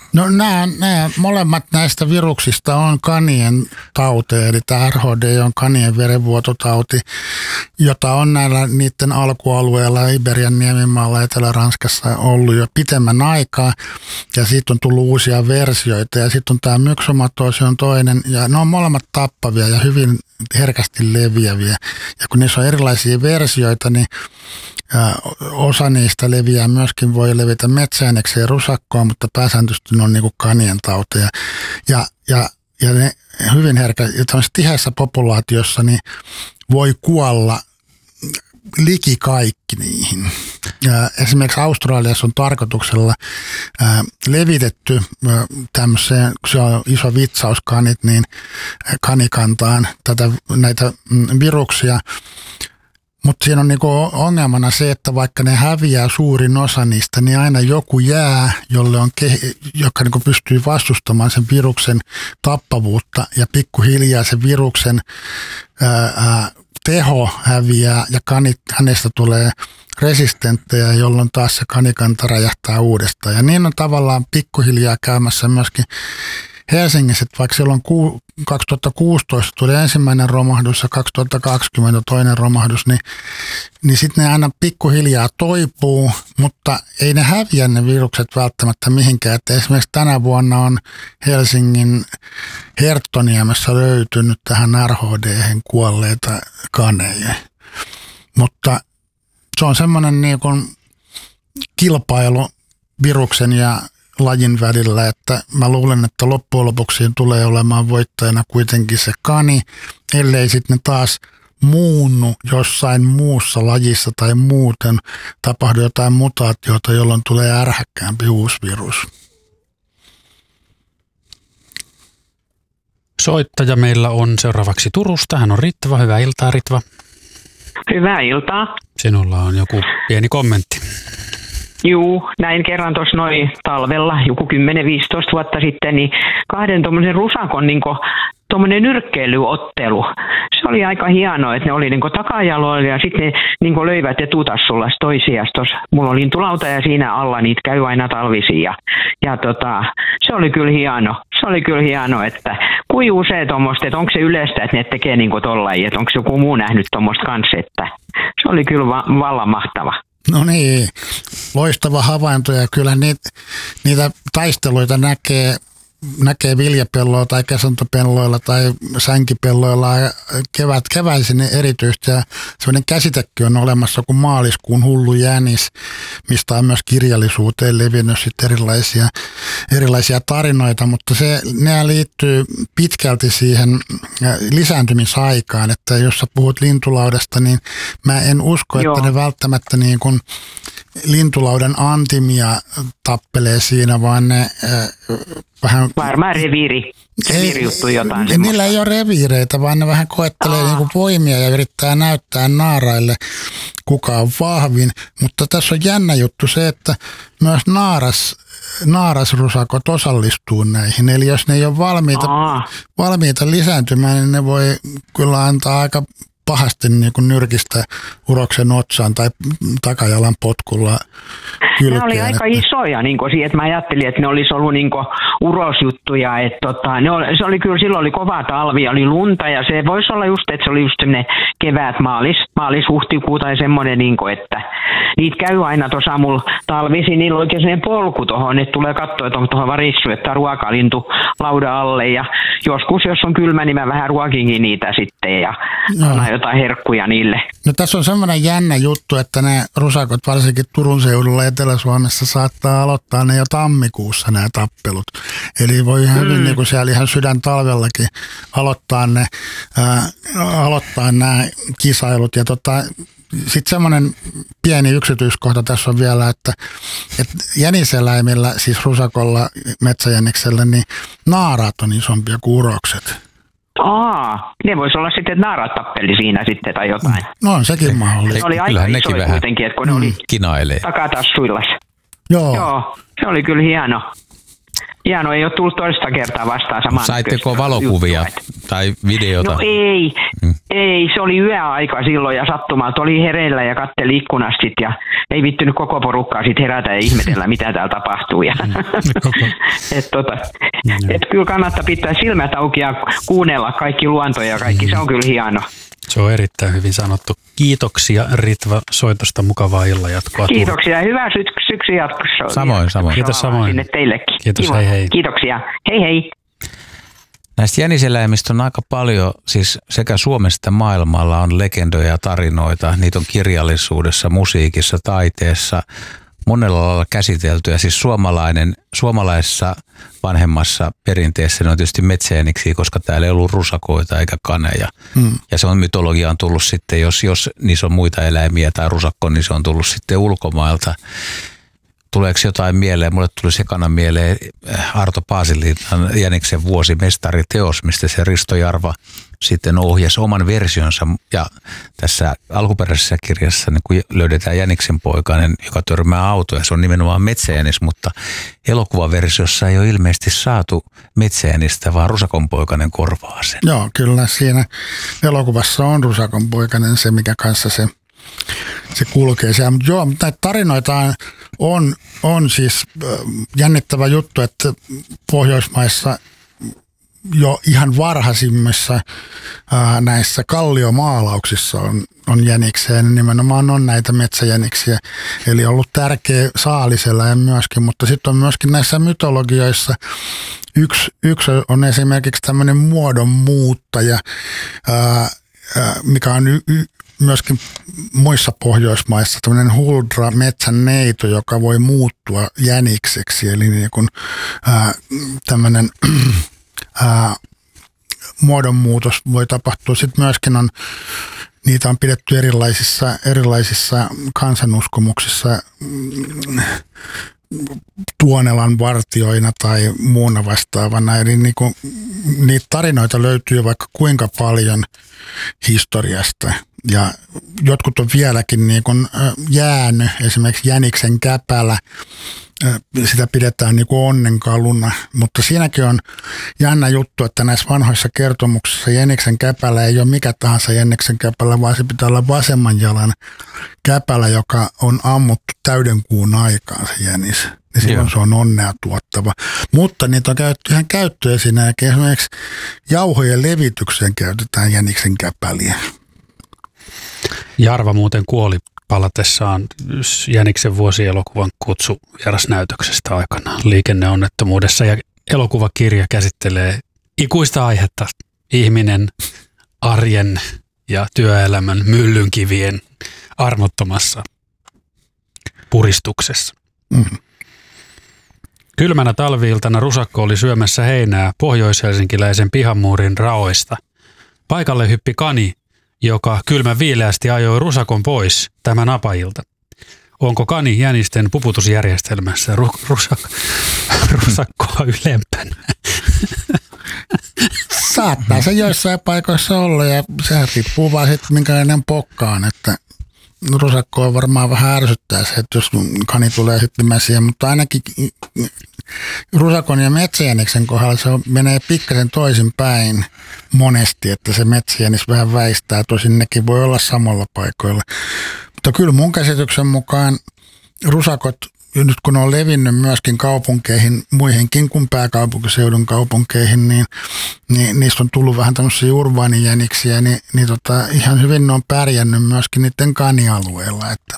No nämä molemmat näistä viruksista on kanien tauteja, eli tämä RHD on kanien verenvuototauti, jota on näillä niiden alkualueilla Iberian niemimaalla Etelä-Ranskassa ollut jo pitemmän aikaa, ja siitä on tullut uusia versioita, ja sitten on tämä myxomatoosi on toinen, ja ne on molemmat tappavia ja hyvin herkästi leviäviä, ja kun niissä on erilaisia versioita, niin osa niistä leviää myöskin, voi levitä metsääänekseen ja rusakkoon, mutta pääsääntöisesti ne on niin kuin kanien tauteja. Ja ne hyvin herkkä, tämmöisessä tiheässä populaatiossa niin voi kuolla liki kaikki niihin. Esimerkiksi Australiassa on tarkoituksella levitetty tämmöiseen, se on iso vitsaus kanit, niin kanikantaan näitä viruksia. Mutta siinä on niinku ongelmana se, että vaikka ne häviää suurin osa niistä, niin aina joku jää, joka niinku pystyy vastustamaan sen viruksen tappavuutta, ja pikkuhiljaa sen viruksen teho häviää ja hänestä tulee resistenttejä, jolloin taas se kanikanta räjähtää uudestaan. Ja niin on tavallaan pikkuhiljaa käymässä myöskin Helsingissä, että vaikka silloin 2016 tuli ensimmäinen romahdus ja 2020 toinen romahdus, niin sitten ne aina pikkuhiljaa toipuu, mutta ei ne häviä ne virukset välttämättä mihinkään. Että esimerkiksi tänä vuonna on Helsingin Herttoniemessä löytynyt tähän RHD:hen kuolleita kaneja. Mutta se on semmoinen niin kuin kilpailu viruksen ja lajin välillä, että mä luulen, että loppujen lopuksi tulee olemaan voittajana kuitenkin se kani, ellei sitten ne taas muunnu jossain muussa lajissa tai muuten tapahdu jotain mutaatiota, jolloin tulee ärhäkkäämpi uusi virus. Soittaja meillä on seuraavaksi Turusta. Hän on Ritva. Hyvää iltaa, Ritva. Hyvää iltaa. Sinulla on joku pieni kommentti. Juu, näin kerran tuossa noin talvella, joku 10-15 vuotta sitten, niin kahden tuommoisen rusakon tuommoinen nyrkkeilyottelu. Se oli aika hienoa, että ne oli takajaloilla ja sitten ne löivät etutassulla toisiaan. Mulla oli lintulauta ja siinä alla niitä käy aina talvisin ja se oli kyllä hieno. Se oli kyllä hieno, että kuin usein tuommoista, että onko se yleistä, että ne tekee tollain, että onko joku muu nähnyt tuommoista kanssa, että se oli kyllä vallan mahtava. No niin, loistava havainto, ja kyllä niitä taisteluita näkee viljapelloilla tai kesantopenloilla tai sänkipelloilla keväisin erityisesti. Ja sellainen käsitekin on olemassa kuin maaliskuun hullu jänis, mistä on myös kirjallisuuteen levinnyt sitten erilaisia tarinoita, mutta ne liittyy pitkälti siihen lisääntymisaikaan, että jos sä puhut lintulaudasta, niin mä en usko, että ne välttämättä niin kuin lintulauden antimia tappelee siinä, vaan ne vähän... Varmaan reviirijuttu jotain. Niillä ei ole reviireitä, vaan ne vähän koettelee niin kuin voimia ja yrittää näyttää naaraille, kuka on vahvin. Mutta tässä on jännä juttu se, että myös naarasrusakot osallistuu näihin. Eli jos ne ei ole valmiita lisääntymään, niin ne voi kyllä antaa aika pahasti niin kuin nyrkistä uroksen otsaan tai takajalan potkulla kylkeen. Ne oli aika isoja, että mä ajattelin, että ne olisi ollut urosjuttuja. Se oli kyllä, silloin oli kova talvi, oli lunta ja se voisi olla just, että se oli just semmoinen kevät, maalis-huhtikuu tai semmoinen, että niitä käy aina tuossa mulla talvisin, niillä on oikein semmoinen polku tuohon, että tulee katsoa, että onko tuohon varissu, että ruokalintu laudan alle ja joskus, jos on kylmä, niin mä vähän ruokinkin niitä sitten ja annan jotain herkkuja niille. No tässä on semmoinen jännä juttu, että ne rusakot varsinkin Turun seudulla Etelä-Suomessa saattaa aloittaa ne jo tammikuussa nämä tappelut. Eli voi hyvin niin kuin siellä ihan sydäntalvellakin aloittaa nämä kisailut. Ja sitten semmoinen pieni yksityiskohta tässä on vielä, että jäniseläimillä, siis rusakolla, metsäjäniksellä, niin naaraat on isompia kuin urokset. Ne voisi olla sitten, että naaraat tappeli siinä sitten tai jotain. No on sekin mahdollista. Se oli aika isoja kuitenkin, että kun ne oli takatassuillas. Joo, se oli kyllä hieno. Hieno, ei ole tullut toista kertaa vastaan samaan. Saitteko valokuvia tai videota? No ei. Ei, se oli yöaika silloin ja sattumalta oli hereillä ja katteli ikkunasta sit ja ei vittynyt koko porukkaa sit herätä ja ihmetellä, mitä täällä tapahtuu. Ja et kyllä kannattaa pitää silmät auki ja kuunnella kaikki luontoja ja kaikki, se on kyllä hieno. Se on erittäin hyvin sanottu. Kiitoksia Ritva soitosta, mukavaa illanjatkoa. Kiitoksia ja hyvää syksyn jatkoa. Samoin. Kiitos samoin. Sinne teillekin. Kiitos, Kiva. hei. Kiitoksia. Hei. Näistä jäniseläimistä on aika paljon, siis sekä Suomessa että maailmalla on legendoja ja tarinoita. Niitä on kirjallisuudessa, musiikissa, taiteessa, monella lailla käsitelty. Ja siis suomalaisessa vanhemmassa perinteessä ne on tietysti metsäjäniksiä, koska täällä ei ollut rusakoita eikä kaneja. Ja se on mytologiaan tullut sitten, jos niissä on muita eläimiä tai rusakko, niin se on tullut sitten ulkomailta. Tuleeko jotain mieleen? Mulle tuli sekana mieleen Arto Paasilinnan Jäniksen vuosimestariteos, mistä se Risto Jarva sitten ohjasi oman versionsa. Ja tässä alkuperäisessä kirjassa niin kun löydetään Jäniksen poikainen, joka törmää autoja. Se on nimenomaan metsäjänis, mutta elokuvaversiossa ei ole ilmeisesti saatu metsäjänistä, vaan rusakonpoikainen korvaa sen. Joo, kyllä siinä elokuvassa on rusakonpoikainen se, mikä kanssa se kulkee siellä. Mutta joo, näitä tarinoita on siis jännittävä juttu, että Pohjoismaissa jo ihan varhaisimmissa näissä kalliomaalauksissa on jäniksiä ja nimenomaan on näitä metsäjäniksiä. Eli on ollut tärkeä saaliseläin myöskin, mutta sitten on myöskin näissä mytologioissa yksi on esimerkiksi tämmöinen muodonmuuttaja, mikä on myöskin muissa Pohjoismaissa tämmöinen huldra metsänneito, joka voi muuttua jänikseksi. Eli niin kuin tämmöinen muodonmuutos voi tapahtua. Sitten myöskin niitä on pidetty erilaisissa kansanuskomuksissa Tuonelan vartioina tai muuna vastaavana. Eli niitä tarinoita löytyy vaikka kuinka paljon historiasta. Ja jotkut on vieläkin jäänyt, esimerkiksi jäniksen käpälä, sitä pidetään onnenkaluna, mutta siinäkin on jännä juttu, että näissä vanhoissa kertomuksissa jäniksen käpälä ei ole mikä tahansa jäniksen käpälä, vaan se pitää olla vasemman jalan käpälä, joka on ammuttu täyden kuun aikaan se jänis. Ja silloin se on onnea tuottava. Mutta niitä on käytetty ihan käyttöesineenäkin. Esimerkiksi jauhojen levitykseen käytetään jäniksen käpäliä. Jarva muuten kuoli palatessaan Jäniksen vuosielokuvan kutsu vierasnäytöksestä aikanaan liikenneonnettomuudessa. Ja elokuvakirja käsittelee ikuista aihetta, ihminen, arjen ja työelämän myllynkivien armottomassa puristuksessa. Kylmänä talvi-iltana rusakko oli syömässä heinää pohjoishelsinkiläisen pihamuurin raoista. Paikalle hyppi kani, joka kylmän viileästi ajoi rusakon pois tämän apajilta. Onko kani jänisten puputusjärjestelmässä rusakkoa ylempänä? Saattaa se joissain paikoissa olla ja sehän riippuu vaan sitten minkälainen pokka on, että rusakkoa varmaan vähän ärsyttää se, että jos kani tulee sitten mäsiä, mutta ainakin rusakon ja metsäjäniksen kohdalla se menee pikkasen toisinpäin monesti, että se metsäjänis vähän väistää, tosin nekin voi olla samalla paikoilla. Mutta kyllä mun käsityksen mukaan rusakot, nyt kun on levinnyt myöskin kaupunkeihin, muihinkin kuin pääkaupunkiseudun kaupunkeihin, niin niistä on tullut vähän tämmöisiä urbaanijäniksiä, niin ihan hyvin ne on pärjännyt myöskin niiden kanialueilla, että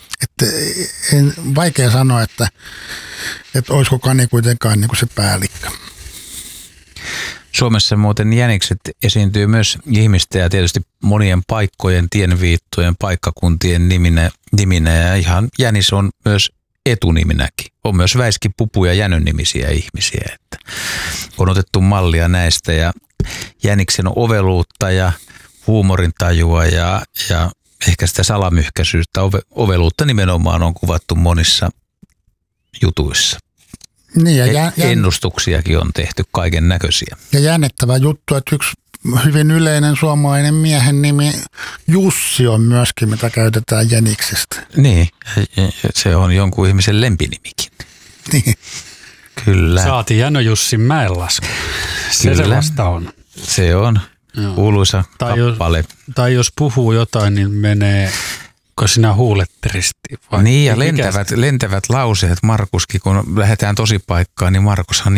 vaikea sanoa, että olisiko kani kuitenkaan niin kuin se päällikkö. Suomessa muuten jänikset esiintyy myös ihmisten ja tietysti monien paikkojen, tienviittojen, paikkakuntien niminä ja ihan jänis on myös etuniminäkin. On myös Väiski, Pupu ja Jänön nimisiä ihmisiä. Että on otettu mallia näistä ja jäniksen oveluutta ja huumorintajua ja ehkä sitä salamyhkäisyyttä, oveluutta nimenomaan on kuvattu monissa jutuissa. Niin ja ennustuksiakin on tehty kaiken näköisiä. Ja jännittävä juttu, että yksi hyvin yleinen suomalainen miehen nimi Jussi on myöskin, mitä käytetään jäniksestä. Niin, se on jonkun ihmisen lempinimikin. Niin. Kyllä. Saati Jänö Jussin mäenlasku. Se vasta on. Se on. Kuuluisa kappale. Tai jos puhuu jotain, niin meneekö sinä huulet ristiin? Niin ja lentävät lauseet Markuskin, kun lähdetään tosi paikkaan, niin Markushan